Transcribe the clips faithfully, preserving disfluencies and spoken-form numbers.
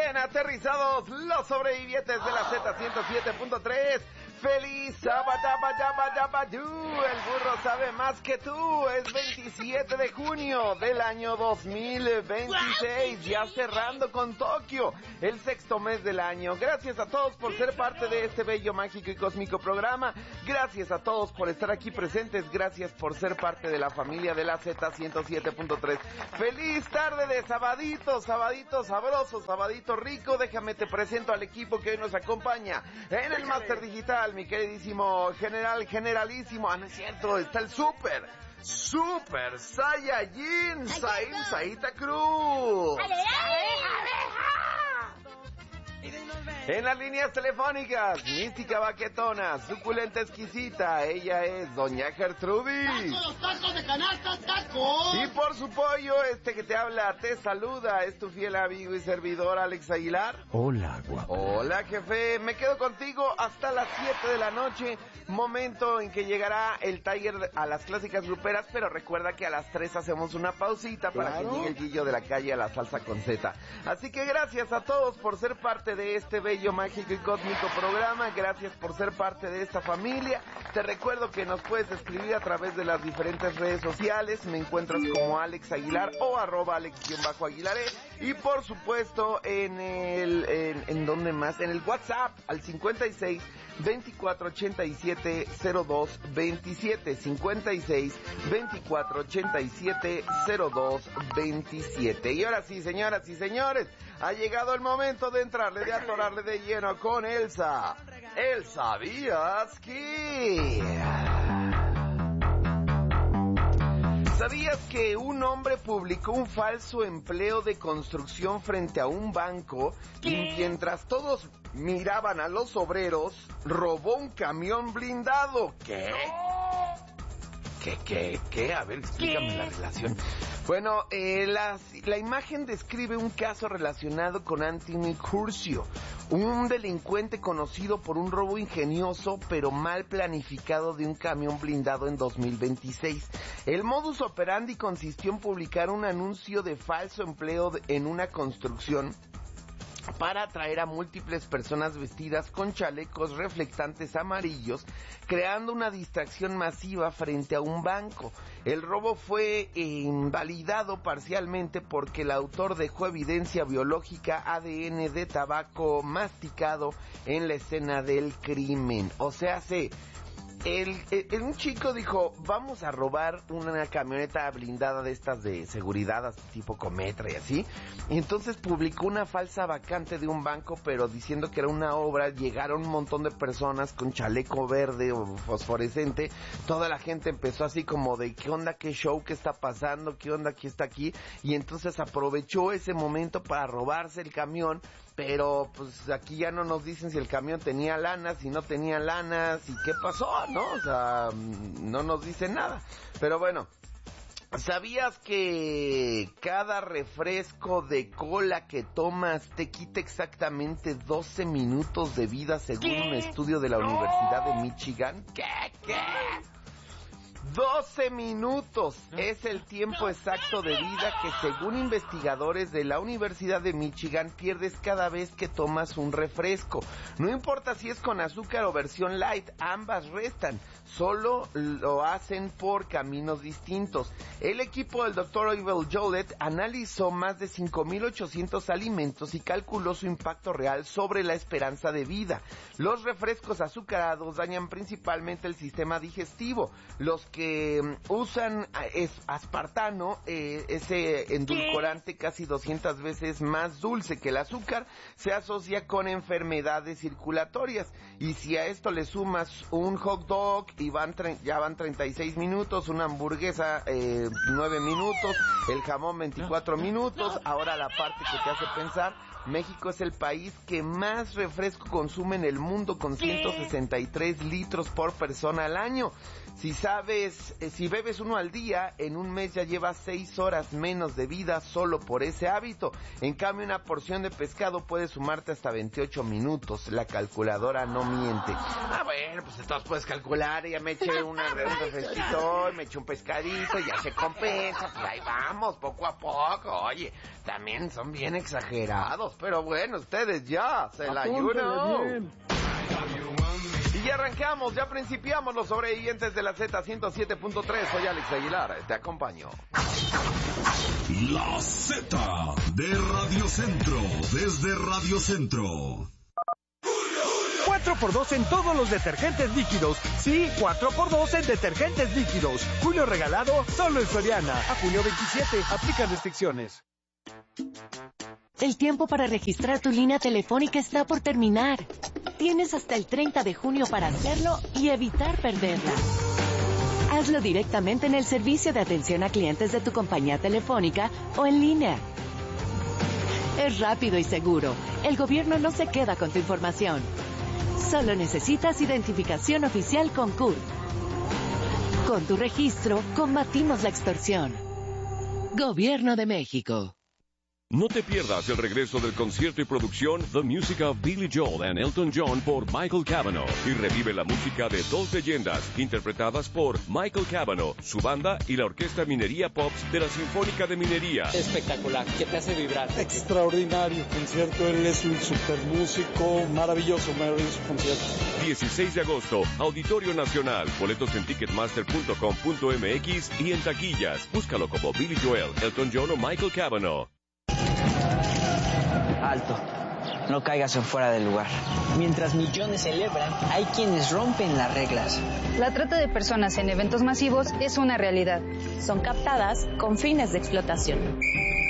Bien aterrizados los sobrevivientes de la Z ciento siete punto tres. ¡Feliz Sabadabadabadabadú! El burro sabe más que tú. Es veintisiete de junio del año dos mil veintiséis. Ya cerrando con Tokio, el sexto mes del año. Gracias a todos por ser parte de este bello, mágico y cósmico programa. Gracias a todos por estar aquí presentes. Gracias por ser parte de la familia de la Z ciento siete punto tres. ¡Feliz tarde de sabadito! Sabadito sabroso, sabadito rico. Déjame te presento al equipo que hoy nos acompaña en el Máster Digital. Mi queridísimo general, generalísimo, ah, no es cierto, está el super, super Saiyajin, Saim Saita Cruz. En las líneas telefónicas, mística baquetona, suculenta exquisita, ella es Doña Gertrudis. ¡Tacos, tacos de canasta, tacos! Y por su pollo, este que te habla, te saluda, es tu fiel amigo y servidor Alex Aguilar. Hola, guapo. Hola, jefe, me quedo contigo hasta las siete de la noche, momento en que llegará el Tiger a las clásicas gruperas, pero recuerda que a las tres hacemos una pausita para Claro. que llegue el Guillo de la calle a la salsa con Z. Así que gracias a todos por ser parte de este bello, mágico y cósmico programa. Gracias por ser parte de esta familia. Te recuerdo que nos puedes escribir a través de las diferentes redes sociales. Me encuentras como Alex Aguilar o arroba Alex-Aguilaré. Y por supuesto en el, en, en donde más, en el WhatsApp al cincuenta y seis, veinticuatro ochenta y siete, cero dos veintisiete, cincuenta y seis, veinticuatro ochenta y siete, cero dos veintisiete. Y ahora sí, señoras y señores, ha llegado el momento de entrarle, de atorarle de lleno con Elsa. ¿El sabías que? ¿Sabías que un hombre publicó un falso empleo de construcción frente a un banco y mientras todos miraban a los obreros, robó un camión blindado? ¿Qué? ¿Qué, qué, qué? A ver, explícame ¿Qué? La relación. Bueno, eh, la, la imagen describe un caso relacionado con Anthony Curcio, un delincuente conocido por un robo ingenioso pero mal planificado de un camión blindado en dos mil veintiséis. El modus operandi consistió en publicar un anuncio de falso empleo en una construcción para atraer a múltiples personas vestidas con chalecos reflectantes amarillos, creando una distracción masiva frente a un banco. El robo fue eh, invalidado parcialmente porque el autor dejó evidencia biológica A D N de tabaco masticado en la escena del crimen. O sea, se... El, el, un chico dijo, vamos a robar una camioneta blindada de estas de seguridad, tipo Cometra y así. Y entonces publicó una falsa vacante de un banco, pero diciendo que era una obra. Llegaron un montón de personas con chaleco verde o fosforescente. Toda la gente empezó así como de, ¿qué onda, qué show, qué está pasando, qué onda, qué está aquí? Y entonces aprovechó ese momento para robarse el camión. Pero pues aquí ya no nos dicen si el camión tenía lana, si no tenía lana, si qué pasó, ¿no? O sea, no nos dicen nada. Pero bueno, ¿sabías que cada refresco de cola que tomas te quita exactamente doce minutos de vida según ¿Qué? Un estudio de la Universidad de Michigan? ¿Qué? ¿Qué? doce minutos es el tiempo exacto de vida que, según investigadores de la Universidad de Michigan, pierdes cada vez que tomas un refresco. No importa si es con azúcar o versión light, ambas restan. Solo lo hacen por caminos distintos. El equipo del doctor Oibel Jolett analizó más de cinco mil ochocientos alimentos y calculó su impacto real sobre la esperanza de vida. Los refrescos azucarados dañan principalmente el sistema digestivo. Los que usan es aspartano, eh, ese endulcorante casi doscientas veces más dulce que el azúcar, se asocia con enfermedades circulatorias. Y si a esto le sumas un hot dog y van tre- ya van treinta y seis minutos, una hamburguesa eh, nueve minutos, el jamón veinticuatro minutos, ahora la parte que te hace pensar, México es el país que más refresco consume en el mundo con ciento sesenta y tres litros por persona al año. Si sabes bebes, eh, si bebes uno al día, en un mes ya llevas seis horas menos de vida solo por ese hábito. En cambio, una porción de pescado puede sumarte hasta veintiocho minutos. La calculadora no miente. Ah, bueno, pues entonces puedes calcular. Ya me eché una, un refresquito, me eché un pescadito, ya se compensa. Pues ahí vamos, poco a poco. Oye, también son bien exagerados. Pero bueno, ustedes ya, se la ayudan. Y ya arrancamos, ya principiamos los sobrevivientes de la Z ciento siete punto tres. Soy Alex Aguilar, te acompaño. La Z de Radio Centro, desde Radio Centro. cuatro por dos en todos los detergentes líquidos. Sí, cuatro por dos en detergentes líquidos. Julio regalado solo en Soriana. A junio veintisiete, aplican restricciones. El tiempo para registrar tu línea telefónica está por terminar. Tienes hasta el treinta de junio para hacerlo y evitar perderla. Hazlo directamente en el servicio de atención a clientes de tu compañía telefónica o en línea. Es rápido y seguro. El gobierno no se queda con tu información. Solo necesitas identificación oficial con C U R. Con tu registro, combatimos la extorsión. Gobierno de México. No te pierdas el regreso del concierto y producción The Music of Billy Joel and Elton John por Michael Cavanaugh y revive la música de dos leyendas interpretadas por Michael Cavanaugh, su banda y la Orquesta Minería Pops de la Sinfónica de Minería. Espectacular, que te hace vibrar. Extraordinario concierto, él es un super músico, maravilloso, maravilloso concierto. dieciséis de agosto, Auditorio Nacional, boletos en ticketmaster punto com punto m x y en taquillas. Búscalo como Billy Joel, Elton John o Michael Cavanaugh. Alto, no caigas en fuera del lugar. Mientras millones celebran, hay quienes rompen las reglas. La trata de personas en eventos masivos es una realidad. Son captadas con fines de explotación.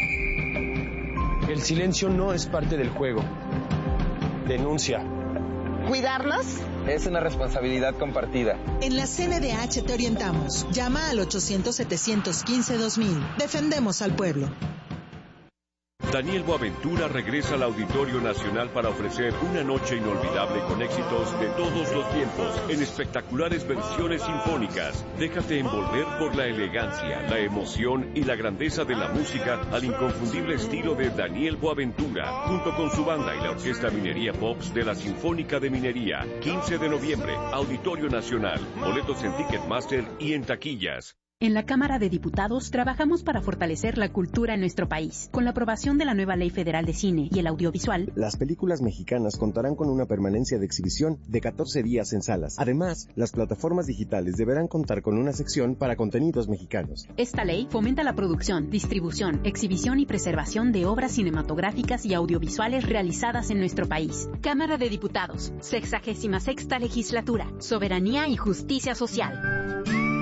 El silencio no es parte del juego. Denuncia. ¿Cuidarnos? Es una responsabilidad compartida. En la C N D H te orientamos. Llama al ochocientos, setecientos quince, dos mil. Defendemos al pueblo. Daniel Boaventura regresa al Auditorio Nacional para ofrecer una noche inolvidable con éxitos de todos los tiempos en espectaculares versiones sinfónicas. Déjate envolver por la elegancia, la emoción y la grandeza de la música al inconfundible estilo de Daniel Boaventura, junto con su banda y la Orquesta Minería Pops de la Sinfónica de Minería. quince de noviembre, Auditorio Nacional. Boletos en Ticketmaster y en taquillas. En la Cámara de Diputados trabajamos para fortalecer la cultura en nuestro país. Con la aprobación de la nueva Ley Federal de Cine y el Audiovisual, las películas mexicanas contarán con una permanencia de exhibición de catorce días en salas. Además, las plataformas digitales deberán contar con una sección para contenidos mexicanos. Esta ley fomenta la producción, distribución, exhibición y preservación de obras cinematográficas y audiovisuales realizadas en nuestro país. Cámara de Diputados, sexagésima sexta legislatura, soberanía y justicia social.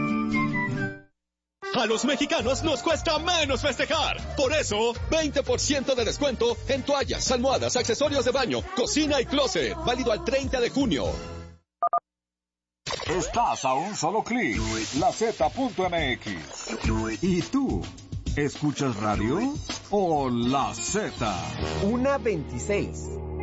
A los mexicanos nos cuesta menos festejar. Por eso, veinte por ciento de descuento en toallas, almohadas, accesorios de baño, cocina y closet. Válido al treinta de junio. Estás a un solo clic. La Z punto M X. ¿Y tú? ¿Escuchas radio o La Z? Una veintiséis.